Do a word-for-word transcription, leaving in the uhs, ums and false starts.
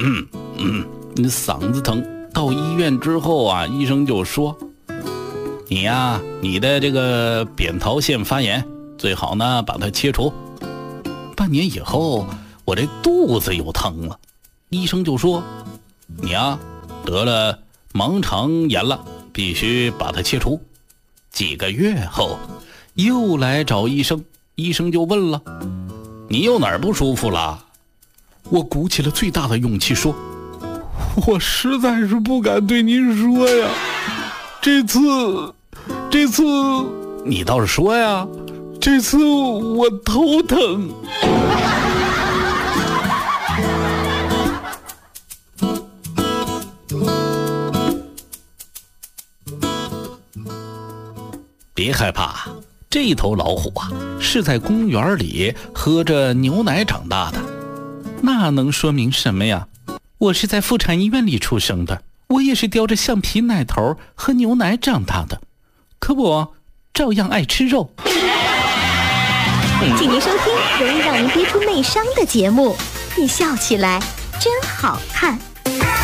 嗯嗯，你嗓子疼。到医院之后啊，医生就说，你呀，你的这个扁桃腺发炎，最好呢把它切除。半年以后，我这肚子又疼了，医生就说，你呀得了盲肠炎了，必须把它切除。几个月后，又来找医生，医生就问了，你又哪儿不舒服了？我鼓起了最大的勇气说，我实在是不敢对您说呀，这次这次你倒是说呀，这次我头疼。别害怕，这头老虎啊是在公园里喝着牛奶长大的。那能说明什么呀？我是在妇产医院里出生的，我也是叼着橡皮奶头喝牛奶长大的，可我照样爱吃肉。 请您收听容易让您憋出内伤的节目，你笑起来真好看。